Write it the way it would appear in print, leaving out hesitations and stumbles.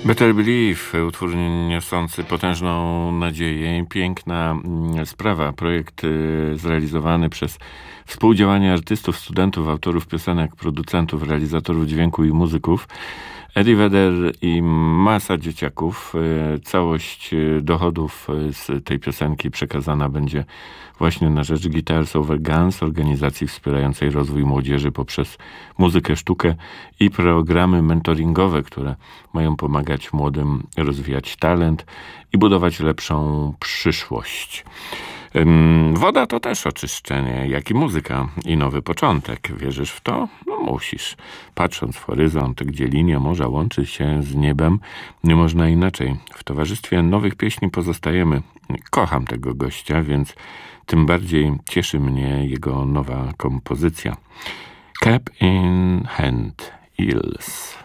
Better Believe, utwór niosący potężną nadzieję i piękna sprawa. Projekt zrealizowany przez współdziałanie artystów, studentów, autorów piosenek, producentów, realizatorów dźwięku i muzyków. Eddie Vedder i masa dzieciaków. Całość dochodów z tej piosenki przekazana będzie właśnie na rzecz Guitars Over Guns, organizacji wspierającej rozwój młodzieży poprzez muzykę, sztukę i programy mentoringowe, które mają pomagać młodym rozwijać talent i budować lepszą przyszłość. Woda to też oczyszczenie, jak i muzyka i nowy początek. Wierzysz w to? No musisz. Patrząc w horyzont, gdzie linia morza łączy się z niebem, nie można inaczej. W towarzystwie nowych pieśni pozostajemy. Kocham tego gościa, więc tym bardziej cieszy mnie jego nowa kompozycja. Cap in Hand, Hills.